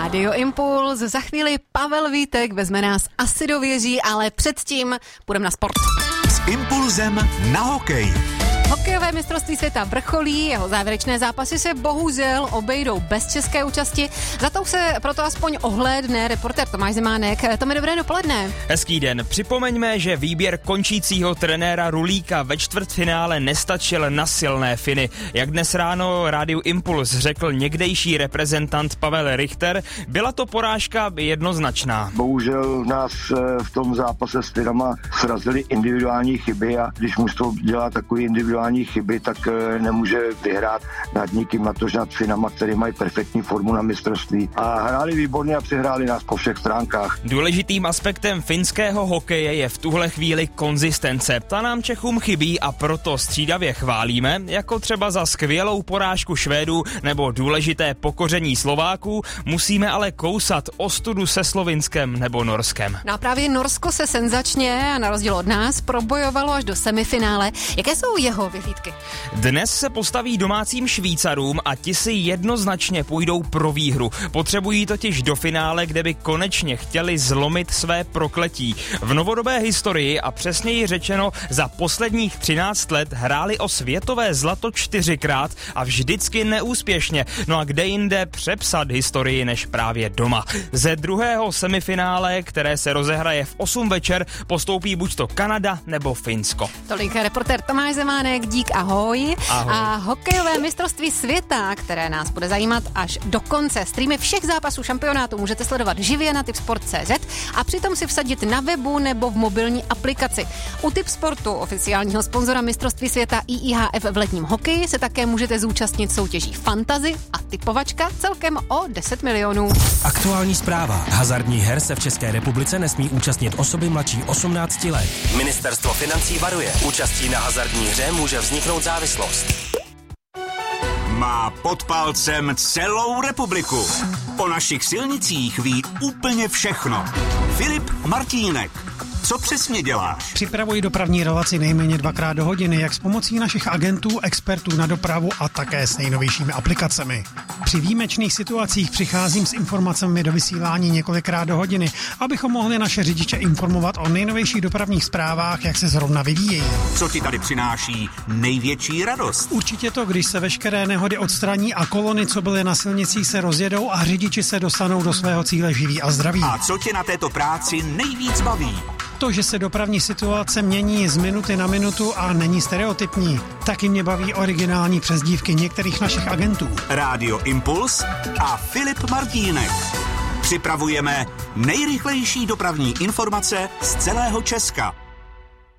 Rádio Impuls, za chvíli Pavel Vítek vezme nás asi do věží, ale předtím půjdeme na sport. S Impulzem na hokej. Hokejové mistrovství světa vrcholí, jeho závěrečné zápasy se bohužel obejdou bez české účasti. Za to se proto aspoň ohlédne reportér Tomáš Zemánek. Tome, dobré dopoledne. Hezký den. Připomeňme, že výběr končícího trenéra Rulíka ve čtvrtfinále nestačil na silné Finy. Jak dnes ráno Rádiu Impuls řekl někdejší reprezentant Pavel Richter, byla to porážka jednoznačná. Bohužel nás v tom zápase s Finama srazily individuální chyby a když mužstvo dělá takový individuální chyby, tak nemůže vyhrát nad nikým, natož nad Finama, který mají perfektní formu na mistrovství. A hráli výborně a přihráli nás po všech stránkách. Důležitým aspektem finského hokeje je v tuhle chvíli konzistence. Ta nám Čechům chybí a proto střídavě chválíme, jako třeba za skvělou porážku Švédů nebo důležité pokoření Slováků, musíme ale kousat ostudu se Slovinskem nebo Norskem. No a právě Norsko se senzačně a na rozdíl od nás probojovalo až do semifinále. Jaké jsou jeho vyhlídky? Dnes se postaví domácím Švýcarům a ti si jednoznačně půjdou pro výhru. Potřebují totiž do finále, kde by konečně chtěli zlomit své prokletí. V novodobé historii a přesněji řečeno za posledních 13 let hráli o světové zlato 4krát a vždycky neúspěšně. No a kde jinde přepsat historii než právě doma. Ze druhého semifinále, které se rozehraje v 8 večer, postoupí buď to Kanada nebo Finsko. Tolik reportér Tomáš Zemánek, dík, ahoj. A hokejové mistrovství světa, které nás bude zajímat až do konce. Streamy všech zápasů šampionátu můžete sledovat živě na tipsport.cz a přitom si vsadit na webu nebo v mobilní aplikaci. U Tipsportu, oficiálního sponzora mistrovství světa IIHF v letním hokeji, se také můžete zúčastnit soutěží Fantasy a typovačka celkem o 10 milionů. Aktuální zpráva. Hazardních her se v České republice nesmí účastnit osoby mladší 18 let. Ministerstvo financí varuje. Účastí na hazardní hře může vzniknout závislost. Má pod palcem celou republiku. O našich silnicích ví úplně všechno. Filip Martínek. Co přesně děláš? Připravuji dopravní relaci nejméně 2krát do hodiny, jak s pomocí našich agentů, expertů na dopravu a také s nejnovějšími aplikacemi. Při výjimečných situacích přicházím s informacemi do vysílání několikrát do hodiny, abychom mohli naše řidiče informovat o nejnovějších dopravních zprávách, jak se zrovna vyvíjejí. Co ti tady přináší největší radost? Určitě to, když se veškeré nehody odstraní a kolony, co byly na silnicích, se rozjedou a řidiči se dostanou do svého cíle živí a zdraví. A co tě na této práci nejvíc baví? To, že se dopravní situace mění z minuty na minutu a není stereotypní. Taky mě baví originální přezdívky některých našich agentů. Rádio Impuls a Filip Martínek. Připravujeme nejrychlejší dopravní informace z celého Česka.